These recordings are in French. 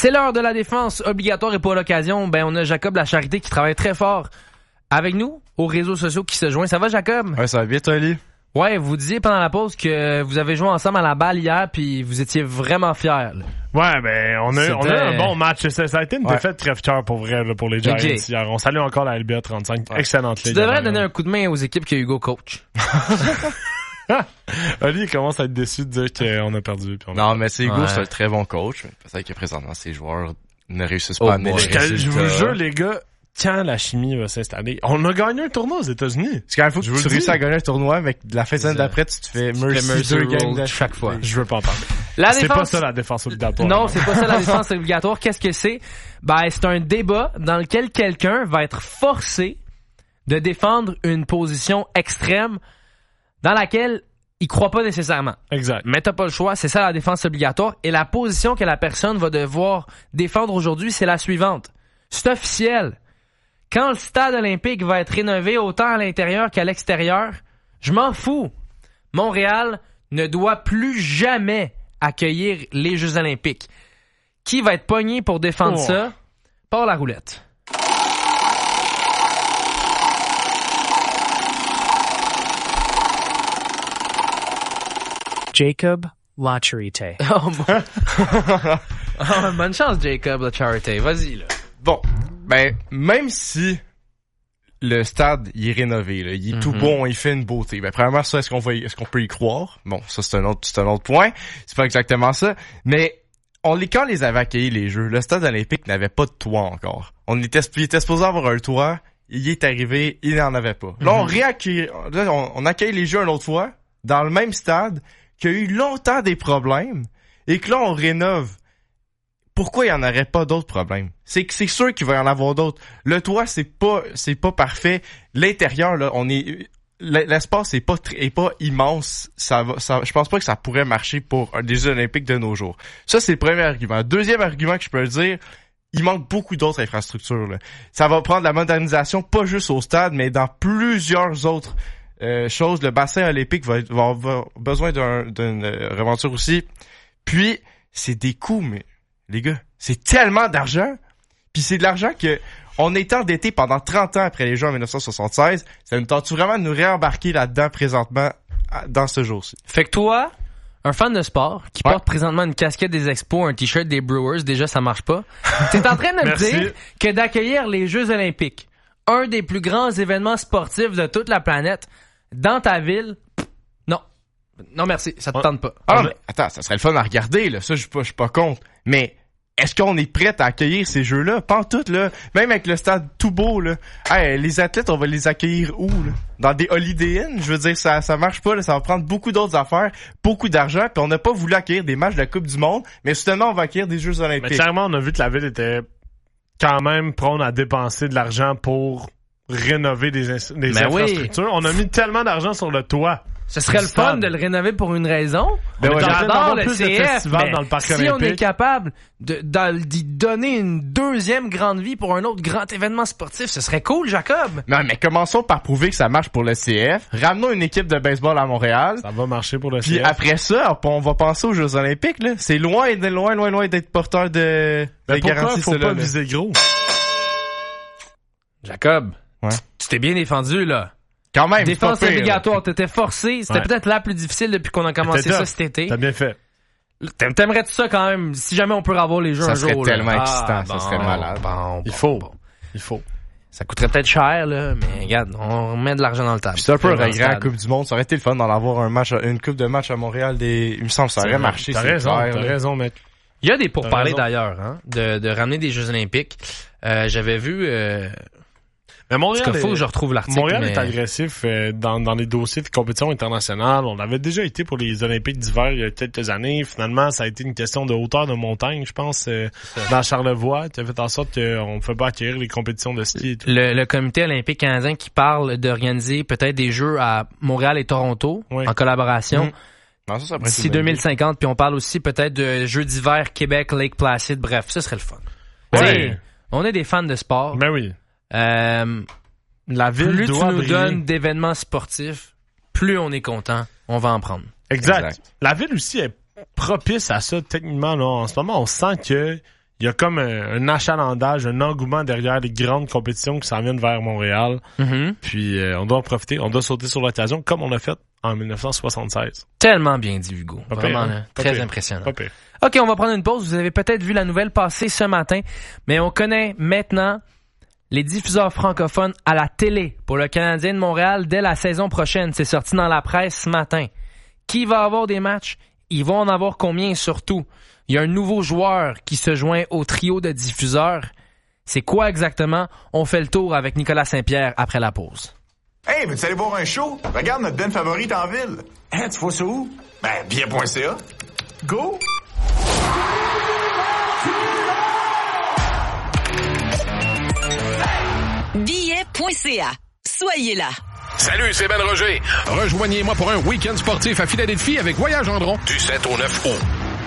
C'est l'heure de la défense obligatoire et pour l'occasion, on a Jacob La Charité qui travaille très fort avec nous aux réseaux sociaux qui se joint. Ça va, Jacob? Ouais, ça va bien, toi, Ali? Ouais, vous disiez pendant la pause que vous avez joué ensemble à la balle hier puis vous étiez vraiment fiers. Là. Ouais, on a un bon match. Ça a été une défaite crève-cœur pour vrai là, pour les Giants hier. On salue encore la LBA 35. Ouais. Excellente ligue. Tu devrais donner un coup de main aux équipes que Hugo coach. Ali commence à être déçu de dire qu'on a perdu. Non, mais c'est Hugo, c'est un très bon coach. Peut-être que présentement, ses joueurs ne réussissent pas à amener les résultats. Je vous jure, les gars, quand la chimie va s'installer, on a gagné un tournoi aux États-Unis. C'est quand même fou que tu réussis à gagner un tournoi, mais la fin de semaine d'après, tu te fais Mercy 2 games chaque fois. Je veux pas en parler. C'est pas ça la défense obligatoire. Non, c'est pas ça la défense obligatoire. Qu'est-ce que c'est? C'est un débat dans lequel quelqu'un va être forcé de défendre une position extrême dans laquelle il croit pas nécessairement. Exact. Mais t'as pas le choix, c'est ça la défense obligatoire. Et la position que la personne va devoir défendre aujourd'hui, c'est la suivante. C'est officiel. Quand le stade olympique va être rénové autant à l'intérieur qu'à l'extérieur, je m'en fous. Montréal ne doit plus jamais accueillir les Jeux olympiques. Qui va être pogné pour défendre ça? Par la roulette. Jacob La Charité. Bonne chance, Jacob La Charité. Vas-y, là. Bon, même si le stade il est rénové, là, il est tout bon, il fait une beauté. Premièrement, ça, est-ce qu'on peut y croire? Bon, ça c'est un autre point. C'est pas exactement ça, mais quand on les avait accueillis les Jeux, le stade olympique n'avait pas de toit encore. Il était supposé avoir un toit, il est arrivé, il n'en avait pas. Là, on accueille les Jeux une autre fois dans le même stade qui a eu longtemps des problèmes et que là on rénove. Pourquoi il y en aurait pas d'autres problèmes? C'est sûr qu'il va y en avoir d'autres. Le toit, c'est pas parfait. L'intérieur, là, l'espace est pas immense. Je pense pas que ça pourrait marcher pour des Jeux olympiques de nos jours. Ça, c'est le premier argument. Deuxième argument que je peux dire, il manque beaucoup d'autres infrastructures, là. Ça va prendre la modernisation, pas juste au stade, mais dans plusieurs autres choses. Le bassin olympique va avoir besoin d'une reventure aussi. Puis, c'est des coûts, mais les gars, c'est tellement d'argent. Puis c'est de l'argent que on est endetté pendant 30 ans après les Jeux en 1976. Ça nous tente vraiment de nous réembarquer là-dedans présentement dans ce jour-ci. Fait que toi, un fan de sport qui porte présentement une casquette des Expos, un t-shirt des Brewers, déjà ça marche pas. T'es en train de me dire que d'accueillir les Jeux olympiques, un des plus grands événements sportifs de toute la planète, dans ta ville, non merci, ça te tente pas. Mais attends, ça serait le fun à regarder, là. Ça, je suis pas contre. Mais est-ce qu'on est prêt à accueillir ces jeux-là? Pas en tout, là. Même avec le stade tout beau, là. Hey, les athlètes, on va les accueillir où, là? Dans des Holiday Inn? Je veux dire, ça marche pas, là. Ça va prendre beaucoup d'autres affaires, beaucoup d'argent. Puis on n'a pas voulu accueillir des matchs de la Coupe du Monde, mais soudainement, on va accueillir des Jeux olympiques. Mais clairement, on a vu que la ville était quand même prône à dépenser de l'argent pour rénover des infrastructures. On a mis tellement d'argent sur le toit. Ce serait le fun de le rénover pour une raison. J'adore le CF, mais dans le parc si olympique. on est capable d'y donner une deuxième grande vie pour un autre grand événement sportif, ce serait cool, Jacob. Non, mais commençons par prouver que ça marche pour le CF. Ramenons une équipe de baseball à Montréal. Ça va marcher pour le CF. Puis après ça, on va penser aux Jeux olympiques, là. C'est loin d'être porteur de garanties. Pourquoi faut pas viser gros? Jacob, tu t'es bien défendu, là. Quand même. Défense obligatoire, t'étais forcé. C'était peut-être la plus difficile depuis qu'on a commencé ça cet été. T'as bien fait. T'aimerais-tu ça quand même, si jamais on peut avoir les jeux un jour? Ça serait tellement excitant, ça serait malade. Il faut. Ça coûterait peut-être cher, là, mais regarde, on met de l'argent dans le table. C'est un peu un regret à la Coupe du Monde. Ça aurait été le fun d'en avoir une coupe de match à Montréal. Il me semble que ça aurait marché. T'as raison, mec. Il y a des pourparlers d'ailleurs, de ramener des Jeux olympiques. J'avais vu... Mais Montréal, faut que je retrouve l'article. Montréal est agressif dans les dossiers de compétition internationale. On avait déjà été pour les Olympiques d'hiver il y a quelques années. Finalement, ça a été une question de hauteur de montagne, je pense, dans Charlevoix, qui a fait en sorte qu'on ne peut pas acquérir les compétitions de ski et tout. Le comité olympique canadien qui parle d'organiser peut-être des Jeux à Montréal et Toronto en collaboration. D'ici 2050, puis on parle aussi peut-être de Jeux d'hiver Québec, Lake Placid. Bref, ça serait le fun. On est des fans de sport. Ben oui. La ville plus tu nous donnes d'événements sportifs, plus on est content, on va en prendre. Exact. La ville aussi est propice à ça techniquement là. En ce moment, on sent que il y a comme un achalandage, un engouement derrière les grandes compétitions qui s'en viennent vers Montréal. Mm-hmm. Puis on doit en profiter, on doit sauter sur l'occasion comme on a fait en 1976. Tellement bien dit, Hugo. Pas Vraiment, pire, là, pas très pire. impressionnant. Pas pire. OK, on va prendre une pause. Vous avez peut-être vu la nouvelle passer ce matin, mais on connaît maintenant les diffuseurs francophones à la télé pour le Canadien de Montréal dès la saison prochaine. C'est sorti dans la presse ce matin. Qui va avoir des matchs? Ils vont en avoir combien et surtout? Il y a un nouveau joueur qui se joint au trio de diffuseurs. C'est quoi exactement? On fait le tour avec Nicolas Saint-Pierre après la pause. Hey, veux-tu aller voir un show? Regarde notre band favorite en ville. Hein, tu vois ça où? Ben, billet.ca. Go! Billet.ca. Soyez là. Salut, c'est Ben Roger. Rejoignez-moi pour un week-end sportif à Philadelphie avec Voyage Gendron du 7 au 9 août.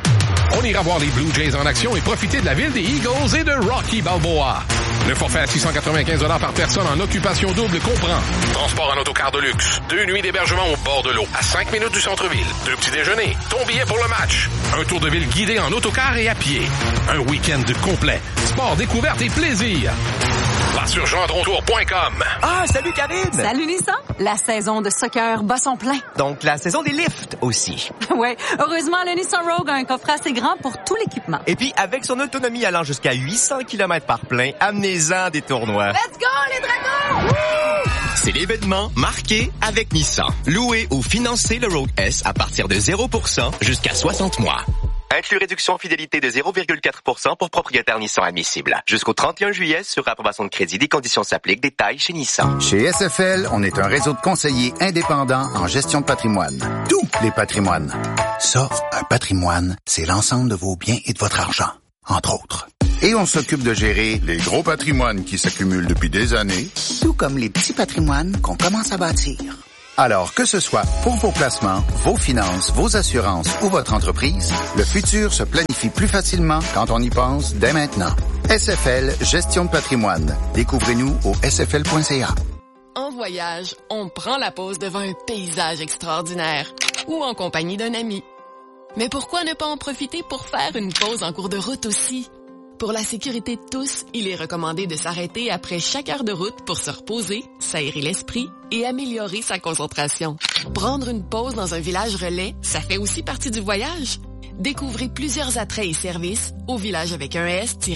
On ira voir les Blue Jays en action et profiter de la ville des Eagles et de Rocky Balboa. Le forfait à 695 $ par personne en occupation double comprend transport en autocar de luxe, 2 nuits d'hébergement au bord de l'eau, à 5 minutes du centre-ville, 2 petits déjeuners, ton billet pour le match, un tour de ville guidé en autocar et à pied, un week-end complet, sport, découverte et plaisir. Va sur gendrontour.com. Ah, salut Karine! Salut Nissan. La saison de soccer bat son plein. Donc la saison des lifts aussi. Ouais, heureusement, le Nissan Rogue a un coffre assez grand pour tout l'équipement. Et puis avec son autonomie allant jusqu'à 800 km par plein, amenez-en des tournois. Let's go, les dragons! C'est l'événement marqué avec Nissan. Louez ou financez le Rogue S à partir de 0% jusqu'à 60 mois. Inclus réduction fidélité de 0,4% pour propriétaire Nissan admissible. Jusqu'au 31 juillet, sur approbation de crédit, des conditions s'appliquent. Détails chez Nissan. Chez SFL, on est un réseau de conseillers indépendants en gestion de patrimoine. Tous les patrimoines. Ça, un patrimoine, c'est l'ensemble de vos biens et de votre argent, entre autres. Et on s'occupe de gérer les gros patrimoines qui s'accumulent depuis des années, tout comme les petits patrimoines qu'on commence à bâtir. Alors, que ce soit pour vos placements, vos finances, vos assurances ou votre entreprise, le futur se planifie plus facilement quand on y pense dès maintenant. SFL, gestion de patrimoine. Découvrez-nous au sfl.ca. En voyage, on prend la pause devant un paysage extraordinaire ou en compagnie d'un ami. Mais pourquoi ne pas en profiter pour faire une pause en cours de route aussi? Pour la sécurité de tous, il est recommandé de s'arrêter après chaque heure de route pour se reposer, s'aérer l'esprit et améliorer sa concentration. Prendre une pause dans un village relais, ça fait aussi partie du voyage. Découvrez plusieurs attraits et services au village avec un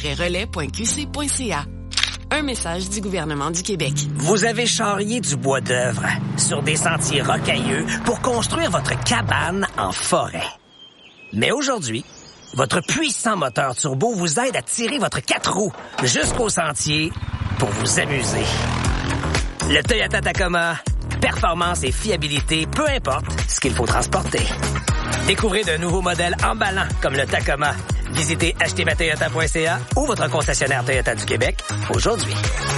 s-relais.qc.ca. Un message du gouvernement du Québec. Vous avez charrié du bois d'œuvre sur des sentiers rocailleux pour construire votre cabane en forêt. Mais aujourd'hui, votre puissant moteur turbo vous aide à tirer votre 4 roues jusqu'au sentier pour vous amuser. Le Toyota Tacoma, performance et fiabilité, peu importe ce qu'il faut transporter. Découvrez de nouveaux modèles emballants comme le Tacoma. Visitez achetezmatoyota.ca ou votre concessionnaire Toyota du Québec aujourd'hui.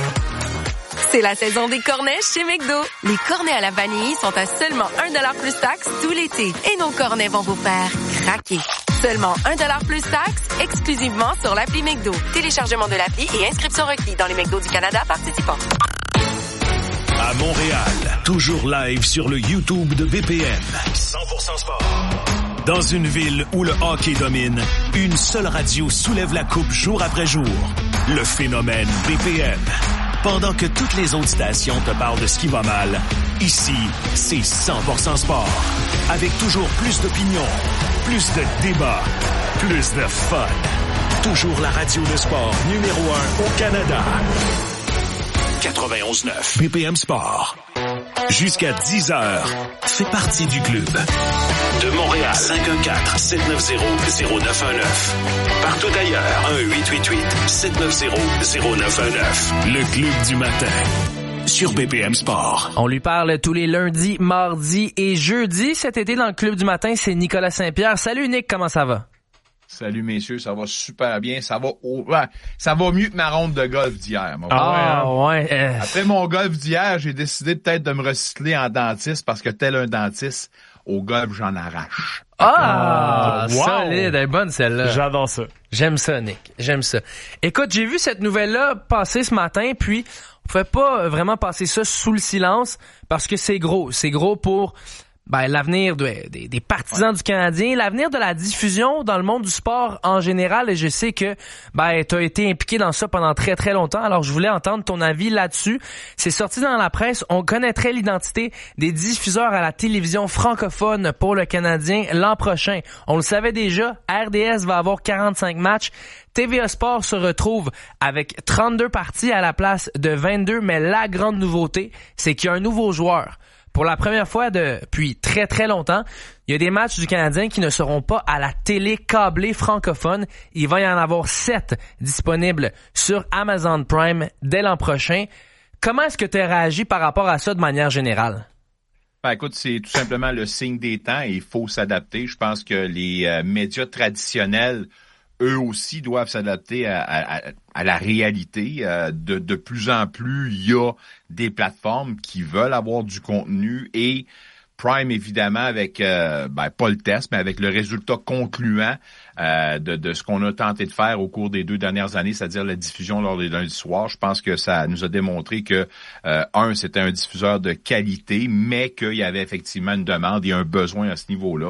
C'est la saison des cornets chez McDo. Les cornets à la vanille sont à seulement 1$ plus taxe tout l'été. Et nos cornets vont vous faire craquer. Seulement 1$ plus taxe, exclusivement sur l'appli McDo. Téléchargement de l'appli et inscription requis dans les McDo du Canada participants. À Montréal, toujours live sur le YouTube de BPM. 100% sport. Dans une ville où le hockey domine, une seule radio soulève la coupe jour après jour. Le phénomène BPM. Pendant que toutes les autres stations te parlent de ce qui va mal, ici, c'est 100% sport. Avec toujours plus d'opinions, plus de débats, plus de fun. Toujours la radio de sport numéro 1 au Canada. 91.9 BPM Sport. Jusqu'à 10h, fais partie du club. De Montréal, 514-790-0919. Partout ailleurs, 1-888-790-0919. Le club du matin. Sur BPM Sport. On lui parle tous les lundis, mardis et jeudis. Cet été, dans le club du matin, c'est Nicolas Saint-Pierre. Salut Nick, comment ça va? Salut messieurs, ça va super bien. Ça va ça va mieux que ma ronde de golf d'hier. Ouais. Après mon golf d'hier, j'ai décidé peut-être de me recycler en dentiste parce que tel un dentiste, au golf, j'en arrache. Wow. Solide, elle est bonne celle-là. J'adore ça. J'aime ça, Nick. J'aime ça. Écoute, j'ai vu cette nouvelle-là passer ce matin, puis on pouvait pas vraiment passer ça sous le silence parce que c'est gros. C'est gros pour l'avenir des partisans du Canadien, l'avenir de la diffusion dans le monde du sport en général. Et je sais que t'as été impliqué dans ça pendant très très longtemps. Alors je voulais entendre ton avis là-dessus. C'est sorti dans la presse. On connaîtrait l'identité des diffuseurs à la télévision francophone pour le Canadien l'an prochain. On le savait déjà. RDS va avoir 45 matchs. TVA Sport se retrouve avec 32 parties à la place de 22. Mais la grande nouveauté, c'est qu'il y a un nouveau joueur. Pour la première fois depuis très très longtemps, il y a des matchs du Canadien qui ne seront pas à la télé câblée francophone. Il va y en avoir 7 disponibles sur Amazon Prime dès l'an prochain. Comment est-ce que tu as réagi par rapport à ça de manière générale? Écoute, c'est tout simplement le signe des temps et il faut s'adapter. Je pense que les médias traditionnels, eux aussi, doivent s'adapter à la réalité. De plus en plus, il y a des plateformes qui veulent avoir du contenu et Prime, évidemment, avec pas le test, mais avec le résultat concluant de ce qu'on a tenté de faire au cours des 2 dernières années, c'est-à-dire la diffusion lors des lundis soirs. Je pense que ça nous a démontré que, c'était un diffuseur de qualité, mais qu'il y avait effectivement une demande et un besoin à ce niveau-là.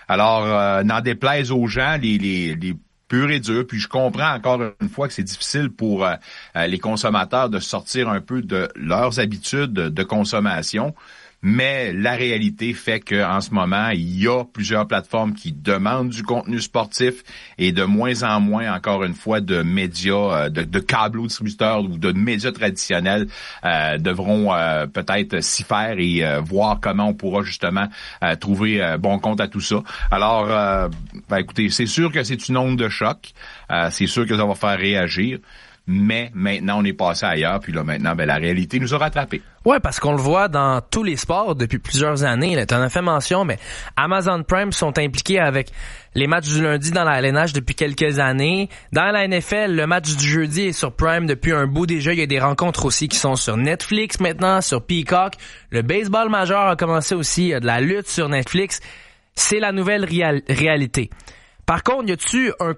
Alors, n'en déplaise aux gens, les pur et dur, puis je comprends encore une fois que c'est difficile pour les consommateurs de sortir un peu de leurs habitudes de consommation, mais la réalité fait que en ce moment, il y a plusieurs plateformes qui demandent du contenu sportif et de moins en moins, encore une fois, de médias, de câbles distributeurs ou de médias traditionnels devront peut-être s'y faire et voir comment on pourra justement trouver bon compte à tout ça. Alors, écoutez, c'est sûr que c'est une onde de choc. C'est sûr que ça va faire réagir. Mais maintenant, on est passé ailleurs, puis là, maintenant, la réalité nous a rattrapés. Ouais, parce qu'on le voit dans tous les sports depuis plusieurs années. Tu en as fait mention, mais Amazon Prime sont impliqués avec les matchs du lundi dans la LNH depuis quelques années. Dans la NFL, le match du jeudi est sur Prime depuis un bout déjà. Il y a des rencontres aussi qui sont sur Netflix maintenant, sur Peacock. Le baseball majeur a commencé aussi, il y a de la lutte sur Netflix. C'est la nouvelle réalité. Par contre, y a-tu un